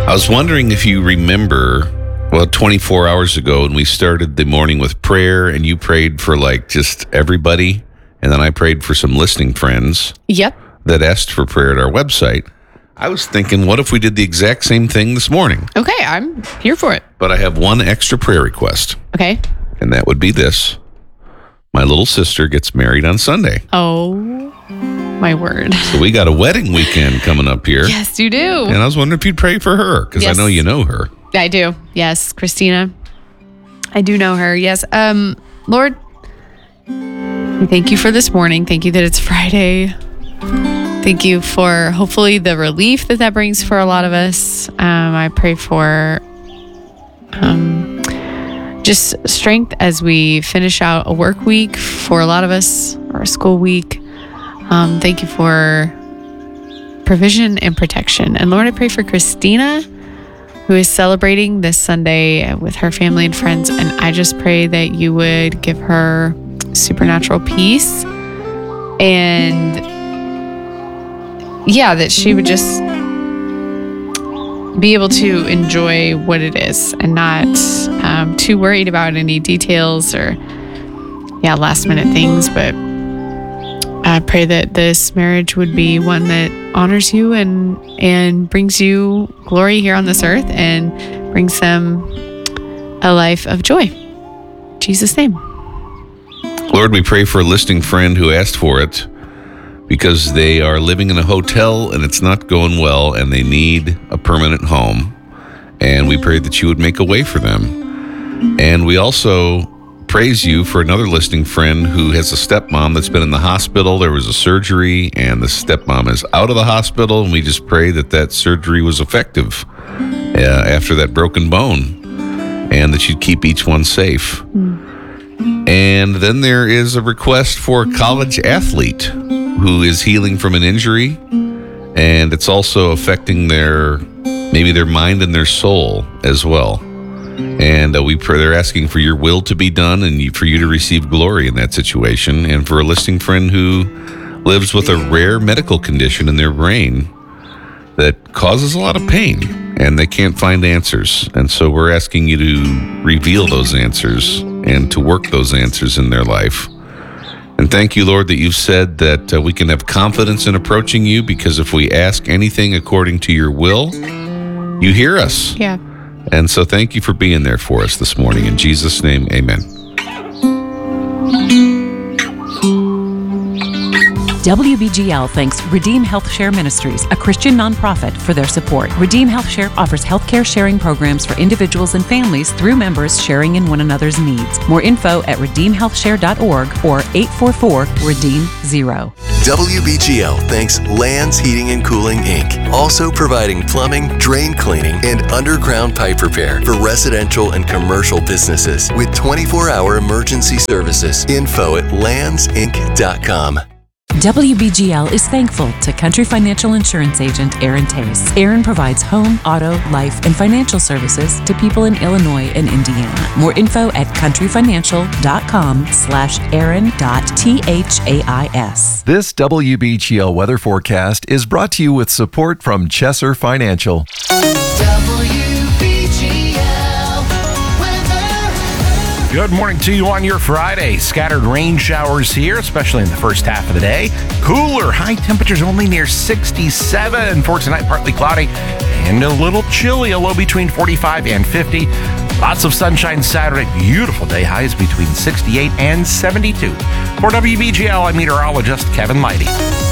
I was wondering if you remember, 24 hours ago when we started the morning with prayer and you prayed for just everybody, and then I prayed for some listening friends. Yep. That asked for prayer at our website. I was thinking, what if we did the exact same thing this morning? Okay, I'm here for it. But I have one extra prayer request. Okay. And that would be this. My little sister gets married on Sunday. Oh, my word. So we got a wedding weekend coming up here. Yes, you do. And I was wondering if you'd pray for her, because I know you know her. I do. Yes, Christina. I do know her. Yes. Lord, thank you for this morning. Thank you that it's Friday. Thank you for hopefully the relief that brings for a lot of us. I pray for just strength as we finish out a work week for a lot of us, or a school week. Thank you for provision and protection. And Lord, I pray for Christina, who is celebrating this Sunday with her family and friends. And I just pray that you would give her supernatural peace, and that she would just be able to enjoy what it is and not too worried about any details or last minute things. But I pray that this marriage would be one that honors you and brings you glory here on this earth and brings them a life of joy. In Jesus' name. Lord, we pray for a listening friend who asked for it because they are living in a hotel and it's not going well and they need a permanent home. And we pray that you would make a way for them. And we also praise you for another listening friend who has a stepmom that's been in the hospital. There was a surgery and the stepmom is out of the hospital. And we just pray that surgery was effective after that broken bone and that you'd keep each one safe. And then there is a request for a college athlete who is healing from an injury, and it's also affecting their mind and their soul as well. And we pray, they're asking for your will to be done and for you to receive glory in that situation. And for a listening friend who lives with a rare medical condition in their brain that causes a lot of pain and they can't find answers. And so we're asking you to reveal those answers and to work those answers in their life. And thank you, Lord, that you've said that we can have confidence in approaching you, because if we ask anything according to your will, you hear us. Yeah. And so thank you for being there for us this morning. In Jesus' name, amen. WBGL thanks Redeem Health Share Ministries, a Christian nonprofit, for their support. Redeem Health Share offers healthcare sharing programs for individuals and families through members sharing in one another's needs. More info at redeemhealthshare.org or 844-REDEEM-0. WBGL thanks Lands Heating and Cooling, Inc., also providing plumbing, drain cleaning, and underground pipe repair for residential and commercial businesses with 24-hour emergency services. Info at landsinc.com. WBGL is thankful to Country Financial Insurance Agent Aaron Tace. Aaron provides home, auto, life, and financial services to people in Illinois and Indiana. More info at countryfinancial.com/aaron.thais. This WBGL weather forecast is brought to you with support from Chesser Financial. Good morning to you on your Friday. Scattered rain showers here, especially in the first half of the day. Cooler, high temperatures only near 67. For tonight, partly cloudy and a little chilly, a low between 45 and 50. Lots of sunshine Saturday. Beautiful day, highs between 68 and 72. For WBGL, I'm meteorologist Kevin Mighty.